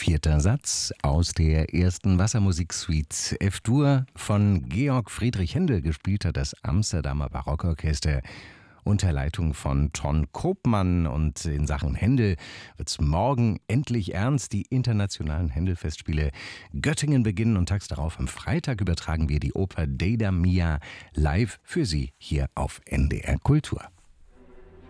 Vierter Satz aus der ersten Wassermusiksuite F-Dur von Georg Friedrich Händel, gespielt hat das Amsterdamer Barockorchester unter Leitung von Ton Koopman. Und in Sachen Händel wird's morgen endlich ernst. Die internationalen Händel-Festspiele Göttingen beginnen und tags darauf am Freitag übertragen wir die Oper Deida Mia live für Sie hier auf NDR Kultur.